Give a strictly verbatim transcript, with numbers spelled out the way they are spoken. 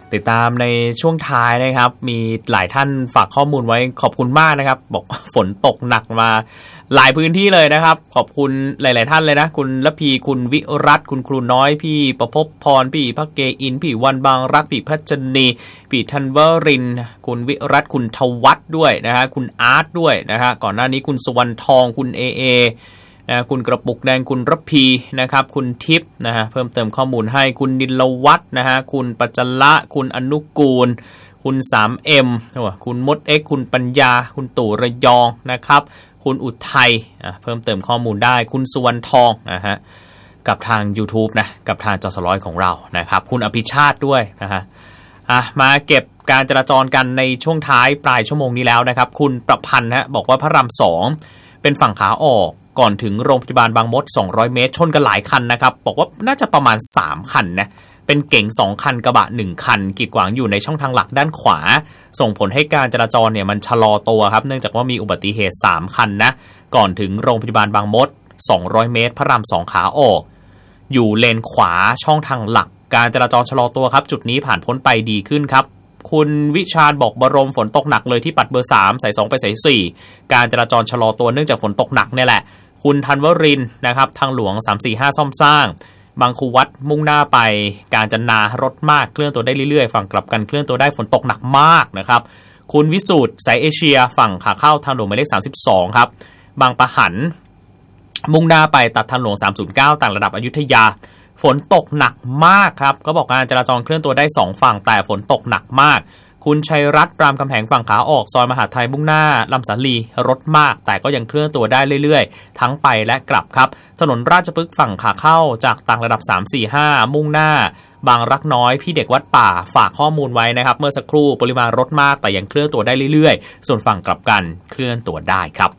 ติดตามในช่วงท้ายนะครับมีหลายท่านฝากข้อมูลไว้ขอบคุณมากนะครับบอกฝนตกหนักมาหลายพื้นที่เลยนะครับขอบคุณหลายๆท่านเลยนะคุณละพีคุณวิรัตคุณครูน้อยพี่ประภพพรพี่พักเกอินพี่วันบางรักพี่พัชนีพี่ธันวรินคุณวิรัตคุณทวัฒน์ด้วยนะฮะคุณอาร์ตด้วยนะฮะก่อนหน้านี้คุณสุวรรณทองคุณเอเอนะคุณกระปุกแดงคุณระพีนะครับคุณทิพย์นะฮะเพิ่มเติมข้อมูลให้คุณดิลวัฒน์นะฮะคุณปัจจละคุณอนุกูลคุณ ทรี เอ็ม คุณมดเอ็กคุณปัญญาคุณตู่ระยองนะครับคุณอุทัยอ่ะเพิ่มเติมข้อมูลได้คุณสุวรรณทองนะฮะกับทาง YouTube นะกับทางจสร้อยของเรานะครับคุณอภิชาติด้วยนะฮะอ่ะมาเก็บการจราจรกันในช่วงท้ายปลายชั่วโมงนี้แล้วนะครับคุณประพันธ์ฮะบอกว่าพระรามสองเป็นฝั่งขาออกก่อนถึงโรงพยาบาลบางมดสองร้อยเมตรชนกันหลายคันนะครับบอกว่าน่าจะประมาณสามคันนะเป็นเก๋งสองคันกระบะหนึ่งคันกีดขวางอยู่ในช่องทางหลักด้านขวาส่งผลให้การจราจรเนี่ยมันชะลอตัวครับเนื่องจากว่ามีอุบัติเหตุสามคันนะก่อนถึงโรงพยาบาลบางมดสองร้อยเมตรพระรามสองขาออกอยู่เลนขวาช่องทางหลักการจราจรชะลอตัวครับจุดนี้ผ่านพ้นไปดีขึ้นครับคุณวิชาญบอกบรมฝนตกหนักเลยที่ปัดเบอร์สามสายสองไปสายสี่การจราจรชะลอตัวเนื่องจากฝนตกหนักเนี่ยแหละคุณธันวรินทร์นะครับทางหลวงสามสี่ห้าซ่อมสร้างบางคูวัดมุ่งหน้าไปกาญจนารถมากเคลื่อนตัวได้เรื่อยๆฝั่งกลับกันเคลื่อนตัวได้ฝนตกหนักมากนะครับคุณวิสูตรสายเอเชียฝั่งขาเข้าทางหลวงหมายเลขสามสิบสองครับบางปะหันมุ่งหน้าไปตัดทางหลวงสามศูนย์เก้าต่างระดับอยุธยาฝนตกหนักมากครับก็บอกการจราจรเคลื่อนตัวได้สองฝั่งแต่ฝนตกหนักมากคุณชัยรัตน์รามคำแหงฝั่งขาออกซอยมหาไทยมุ่งหน้าลำสาลีรถมากแต่ก็ยังเคลื่อนตัวได้เรื่อยๆทั้งไปและกลับครับถนนราชพฤกษ์ฝั่งขาเข้าจากต่างระดับสาม สี่ ห้ามุ่งหน้าบางรักน้อยพี่เด็กวัดป่าฝากข้อมูลไว้นะครับเมื่อสักครู่ปริมาณรถมากแต่ยังเคลื่อนตัวได้เรื่อยๆส่วนฝั่งกลับกันเคลื่อนตัวได้ครับ